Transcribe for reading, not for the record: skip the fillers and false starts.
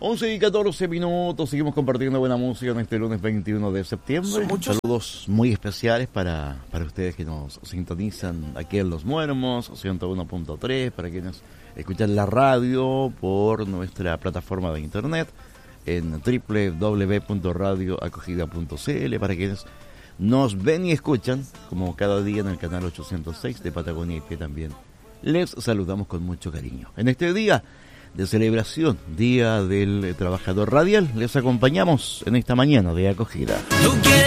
11:14, seguimos compartiendo buena música en este lunes 21 de septiembre. Saludos muy especiales para ustedes que nos sintonizan aquí en Los Muermos, 101.3, para quienes escuchan la radio por nuestra plataforma de internet en www.radioacogida.cl, para quienes nos ven y escuchan como cada día en el canal 806 de Patagonia, y que también les saludamos con mucho cariño. En este día de celebración, Día del Trabajador Radial, les acompañamos en esta mañana de acogida.